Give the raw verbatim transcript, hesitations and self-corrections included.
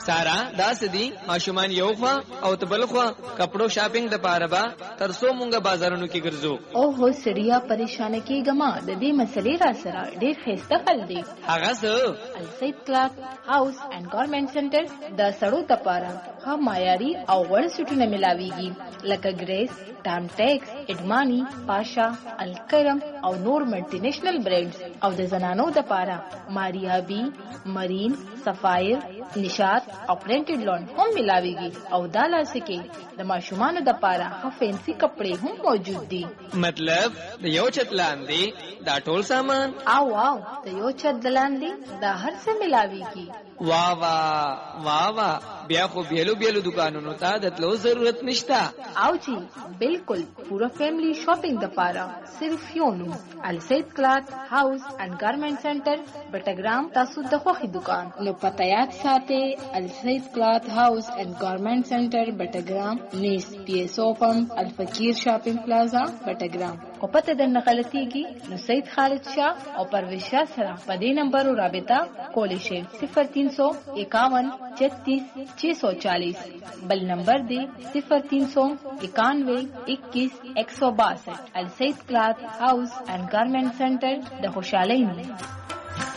سارا دا سدي ماشومان یو خوا او تبل خوا کپڑو شاپینګ د پاره با تر څو مونږه بازارونو کې ګرځو. او هو سړیا پریشان کیګما د دې مسلې را سره ډېر خسته خل دی. هغه څه السید کلاث هاوس اینڈ گارمنټ سنټر د سړو د پاره ها معیاري او وړ سټونه ملاويږي لکه ګریس، ټام ټیکس، اډمانی، پاشا، الکرم او نور ملټي نېشنل برانډز او د زنانو د پاره ماریا بی، مرین، سفایر، نشاط او پرنټډ لون هم ملاويږي او دا لاسکه د ماشومان د پاره ها فینسی کپڑے هم موجود دي. مطلب د یو چت لاندې دا ټول سامان او واو د یو چت لاندې دا هر څه ملاويږي. واہ واہ واہ واہ بیا خو بیلو بیلو دکانونو ته د تلو ضرورت نشتا. او جی بالکل پورا فیملی شاپینګ د پاره صرف یو نوم السید کلاث هاوس اینڈ گارمنټ سنټر بټګرام. تاسو د خوخي دکان نو پته یاد ساتئ السید کلاث هاوس اینڈ گارمنټ سنټر بټګرام نیس پی ایس او پم الفقیر شاپینګ پلازا بټګرام. او پته د نقلتیږي نو سید خالد شاه او پرویز شاه سره په دې نمبر رابطه کولی شئ صفر تین سو اکاون چھتیس چھ سو چالیس. بل نمبر دی صفر تین سو اکانوے اکیس ایک سو باسٹھ. السید کلاث ہاؤس اینڈ گارمنٹ سینٹر د خوشحالی